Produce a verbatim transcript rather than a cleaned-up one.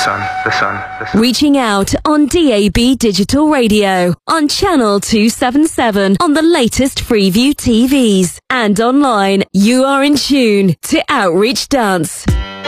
sun, the sun, the sun. Reaching out on D A B Digital Radio, on Channel two seventy-seven, on the latest Freeview T Vs, and online. You are in tune to Outreach Dance.